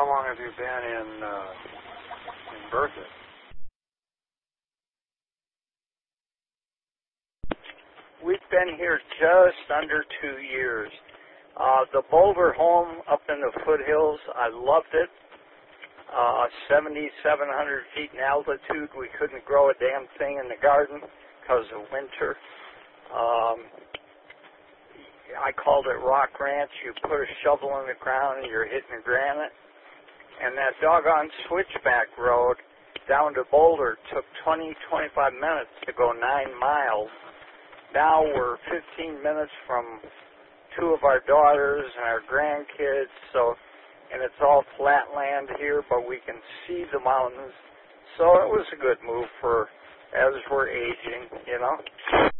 how long have you been in Berthoud? We've been here just under 2 years. The Boulder home up in the foothills, I loved it. 7,700 feet in altitude. We couldn't grow a damn thing in the garden because of winter. I called it Rock Ranch. You put a shovel in the ground and you're hitting granite. And that doggone switchback road down to Boulder took 20, 25 minutes to go 9 miles. Now we're 15 minutes from 2 of our daughters and our grandkids, and it's all flat land here, but we can see the mountains. So it was a good move for as we're aging, you know.